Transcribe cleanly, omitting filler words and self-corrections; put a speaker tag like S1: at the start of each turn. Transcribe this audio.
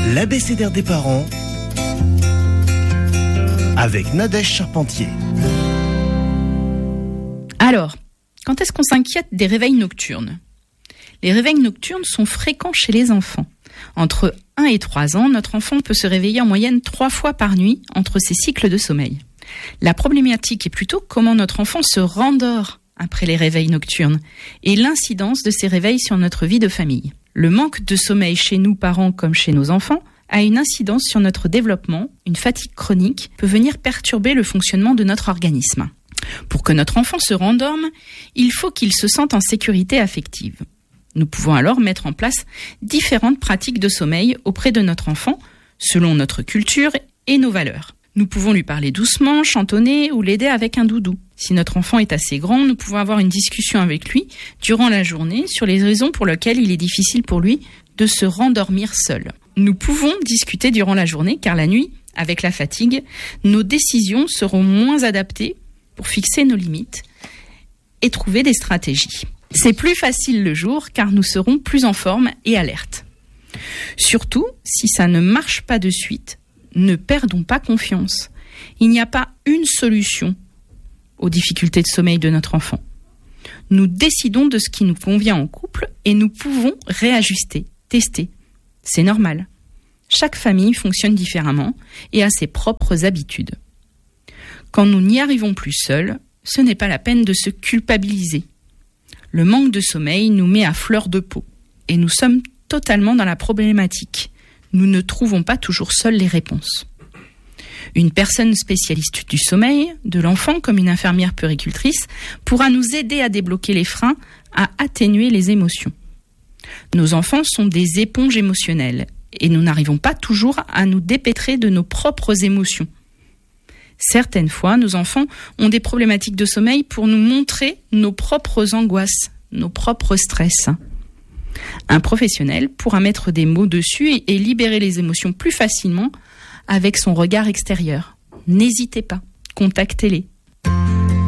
S1: L'abécédaire des parents avec Nadège Charpentier.
S2: Alors, quand est-ce qu'on s'inquiète des réveils nocturnes ? Les réveils nocturnes sont fréquents chez les enfants. Entre 1 et 3 ans, notre enfant peut se réveiller en moyenne 3 fois par nuit entre ses cycles de sommeil. La problématique est plutôt comment notre enfant se rendort après les réveils nocturnes et l'incidence de ces réveils sur notre vie de famille. Le manque de sommeil chez nous, parents comme chez nos enfants, a une incidence sur notre développement. Une fatigue chronique peut venir perturber le fonctionnement de notre organisme. Pour que notre enfant se rendorme, il faut qu'il se sente en sécurité affective. Nous pouvons alors mettre en place différentes pratiques de sommeil auprès de notre enfant, selon notre culture et nos valeurs. Nous pouvons lui parler doucement, chantonner ou l'aider avec un doudou. Si notre enfant est assez grand, nous pouvons avoir une discussion avec lui durant la journée sur les raisons pour lesquelles il est difficile pour lui de se rendormir seul. Nous pouvons discuter durant la journée car la nuit, avec la fatigue, nos décisions seront moins adaptées pour fixer nos limites et trouver des stratégies. C'est plus facile le jour car nous serons plus en forme et alertes. Surtout, si ça ne marche pas de suite, ne perdons pas confiance. Il n'y a pas une solution aux difficultés de sommeil de notre enfant. Nous décidons de ce qui nous convient en couple et nous pouvons réajuster, tester. C'est normal. Chaque famille fonctionne différemment et a ses propres habitudes. Quand nous n'y arrivons plus seuls, ce n'est pas la peine de se culpabiliser. Le manque de sommeil nous met à fleur de peau et nous sommes totalement dans la problématique. Nous ne trouvons pas toujours seuls les réponses. Une personne spécialiste du sommeil, de l'enfant comme une infirmière puéricultrice, pourra nous aider à débloquer les freins, à atténuer les émotions. Nos enfants sont des éponges émotionnelles et nous n'arrivons pas toujours à nous dépêtrer de nos propres émotions. Certaines fois, nos enfants ont des problématiques de sommeil pour nous montrer nos propres angoisses, nos propres stress. Un professionnel pourra mettre des mots dessus et libérer les émotions plus facilement avec son regard extérieur. N'hésitez pas, contactez-les.